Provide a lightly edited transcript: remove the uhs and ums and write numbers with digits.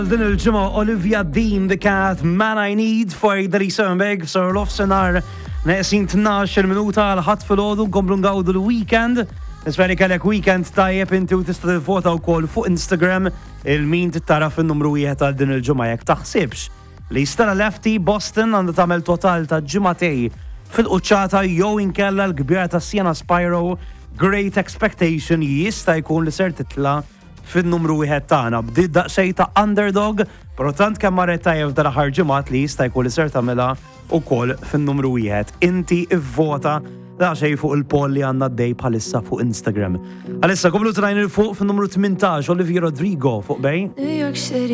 Din il-ġimgħa Olivia Dean the Cat Man I Need f'Ajda li sembek f'Sar Lofsenar neqsin 12 minuta għal ħadd filgħodu nkomplu ngawdu l-weekend. Nispera kellek weekend tajjeb inti u tista' tivvota wkoll fuq Instagram il-min tittara fin-numru wieħed għal din il-ġimgħa jekk taħsibx li Stella Lefty Boston għandha tagħmel total ta' ġimgħatej fil-quċċata jew inkella l-kbira ta' Sienna Spyro Great Expectation jista' jkun li ser titla' fin-numru wieħed tagħna. Bdiet daqsxejn ta' underdog, però tant kemm marret tajjeb dal-aħħar ġimgħat li jista' jkun li ser tagħmilha wkoll fin-numru wieħed. Inti ivvota daqsxejn fuq il-poll li għandna dej bħalissa fuq Instagram. Għalissa komplu trajn il fuq fin-numru 18 Olivia Rodrigo fuq bej.